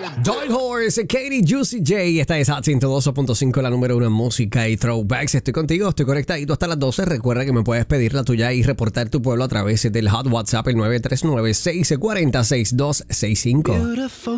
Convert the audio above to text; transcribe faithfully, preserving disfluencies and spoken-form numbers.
Dark Horse, Katie Juicy J. Esta es Hot ciento dos punto cinco, la número uno en música y throwbacks. Estoy contigo, estoy conectadito hasta las doce. Recuerda que me puedes pedir la tuya y reportar tu pueblo a través del Hot WhatsApp, el nueve tres nueve, seis cuatro cero, seis dos seis cinco.